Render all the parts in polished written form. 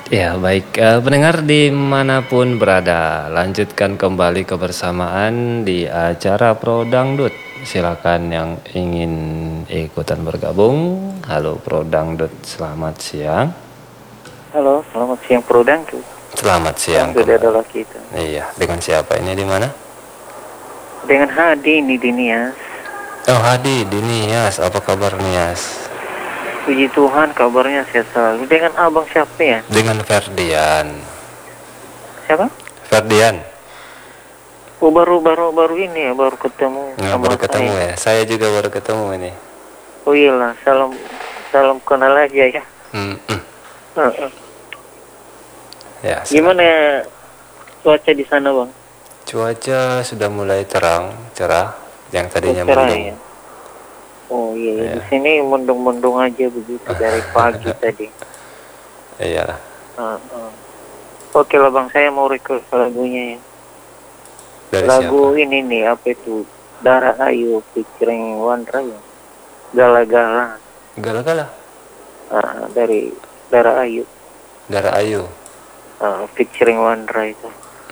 Ya, baik. Pendengar dimanapun berada, lanjutkan kembali kebersamaan di acara Pro Dangdut. Silakan yang ingin ikutan bergabung. Halo Pro Dangdut, selamat siang. Halo, selamat siang Pro Dangdut. Selamat siang Dangdut kembali. adalah kita. Iya, dengan siapa ini di mana? Dengan Hadi ini di Nias. Oh, Hadi di Nias. Apa kabar Nias? Puji Tuhan kabarnya sehat selalu. Dengan abang siapa ya? Dengan Ferdian. Siapa? Ferdian. Oh baru ini ya, baru ketemu Nggak sama baru ketemu saya. ya? Saya juga baru ketemu ini. Oh iyalah, salam kenal aja ya. Hmm. Heeh. Ya, Gimana ya cuaca di sana bang? cuaca sudah mulai terang, cerah. Yang tadinya Cerah mendung. ya. Oh iya, Ya. di sini mendung-mendung aja begitu dari pagi tadi. Iya. Heeh. Oke lah bang, saya mau request lagunya ya. Dari Lagu siapa? ini nih apa itu? Darah Ayu featuring Wandra ya. Gala-gala. Gala-gala. Dari Darah Ayu Dara Ayu. featuring Wandra itu.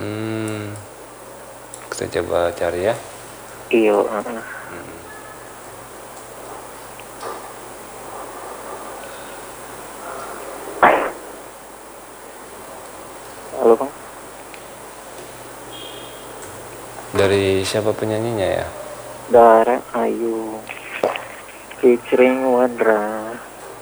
Kita coba cari ya. Iyo. Halo bang. Dari siapa penyanyinya ya? Darah Ayu featuring Wandra.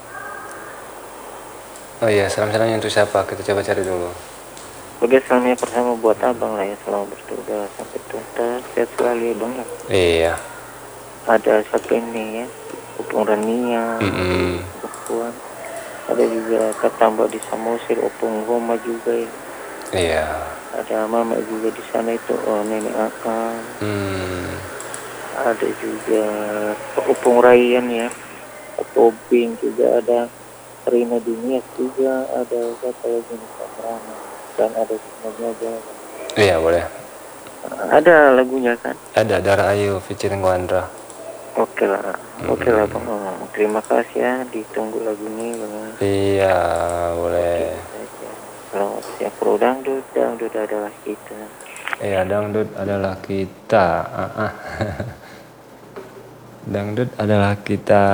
Oh iya, salam-salamnya untuk siapa? Kita coba cari dulu. Oke, salamnya pertama buat abang lah ya, selamat bertugas sampai tuntas, sehat selalu ya bang ya. Iya. Ada satu ini ya, Opung Rania, Puan. Ada juga Katamba di Samosir, Opung Goma juga ya. Iya. Ada mama juga di sana itu, nenek Akang. Ada juga Opung Ryan ya, Oping juga ada, Rina Dinias juga ada, siapa lagi nih Rama, dan ada semuanya aja. Iya, boleh. Ada lagunya kan? Ada Dara Ayu featuring Wandra. Oke lah bang. Terima kasih ya, ditunggu lagunya bang. Iya, boleh. Selamat siang Pro Dangdut, Dangdut adalah kita. Iya, dangdut adalah kita. Dangdut adalah kita.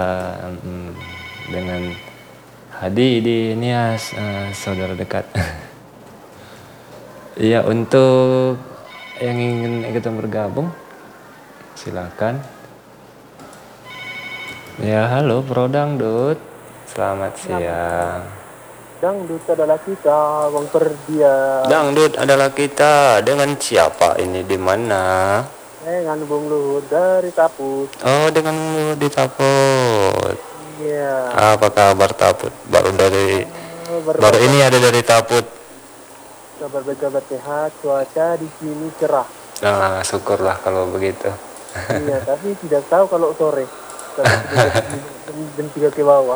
Dengan Hadi di Nias, saudara dekat. Iya, untuk yang ingin ikutan bergabung, silakan. Ya, halo Pro Dangdut. Selamat siang. Dangdut adalah kita, Bang Ferdian. Dangdut adalah kita. Dengan siapa ini di mana? Dengan Bung Luhut dari Taput. Oh, dengan di Taput. Iya. Apa kabar Taput? Baru ini ada dari Taput. Kabar sehat, cuaca di sini cerah. Nah, syukurlah kalau begitu. Iya, tapi tidak tahu kalau sore. Jam 3 ke bawah.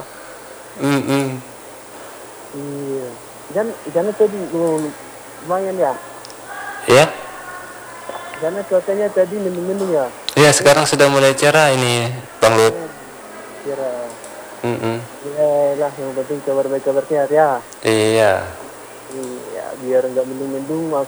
Iya. Jangan tadi lumayan ya. Ya? Karena cuacanya tadi mendung-mendung ya. Iya, sekarang sudah mulai cerah ini, Bang Lut. Cerah. Ya lah, yang penting kabar sehat ya. Iya. Iya, biar nggak mendung-mendung,